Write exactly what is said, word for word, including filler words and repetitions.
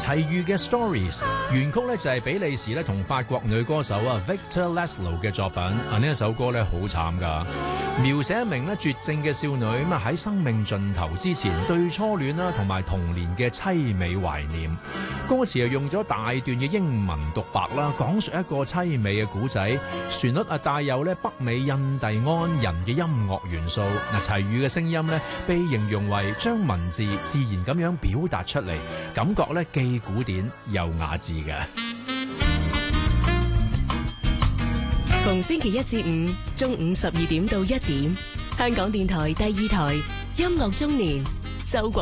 齊豫嘅 Stories 原曲咧就係比利時咧同法國女歌手啊 Victor Laszlo 嘅作品啊。呢一首歌咧好慘噶，描寫一名咧絕症嘅少女咁啊喺生命盡頭之前對初戀啦同埋童年嘅凄美懷念。歌詞又用咗大段嘅英文獨白啦，講述一個凄美嘅古仔，旋律啊帶有咧北美印第安人嘅音樂元素。嗱，齊豫嘅聲音咧被形容為將文字自然咁樣表達出嚟，感覺咧既古典又雅致嘅。 逢星期一至五中午十二點到一點，香港電台第二台音樂中年，周國